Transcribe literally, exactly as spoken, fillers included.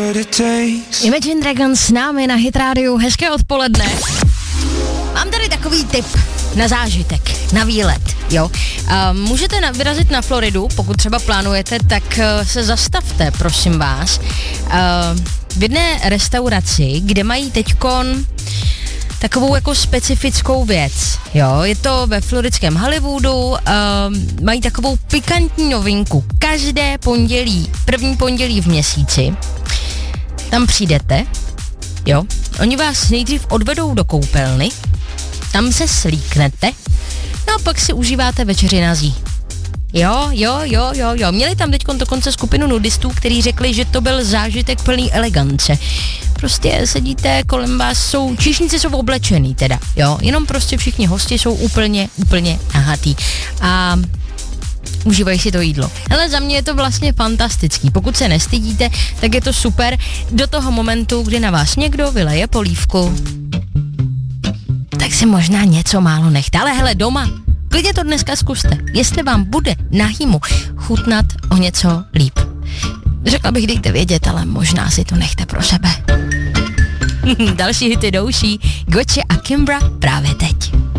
Imagine Dragons s námi na Hit Radio, hezké odpoledne. Mám tady takový tip na zážitek, na výlet, jo. Uh, můžete na, vyrazit na Floridu, pokud třeba plánujete, tak uh, se zastavte, prosím vás, uh, v jedné restauraci, kde mají teďkon takovou jako specifickou věc, jo, je to ve floridském Hollywoodu, uh, mají takovou pikantní novinku, každé pondělí, první pondělí v měsíci, tam přijdete, jo, oni vás nejdřív odvedou do koupelny, tam se slíknete, no a pak si užíváte večeři na zí. Jo, jo, jo, jo, jo. Měli tam teďkon dokonce skupinu nudistů, kteří řekli, že to byl zážitek plný elegance. Prostě sedíte, kolem vás jsou, číšníci jsou oblečený teda, jo, jenom prostě všichni hosti jsou úplně, úplně nahatý. A užívají si to jídlo. Ale za mě je to vlastně fantastický. Pokud se nestydíte, tak je to super do toho momentu, kdy na vás někdo vyleje polívku. Tak si možná něco málo nechte. Ale hele, doma, klidně to dneska zkuste. Jestli vám bude na hýmu chutnat o něco líp. Řekla bych, dejte vědět, ale možná si to nechte pro sebe. Další hity douší, Gotcha a Kimbra právě teď.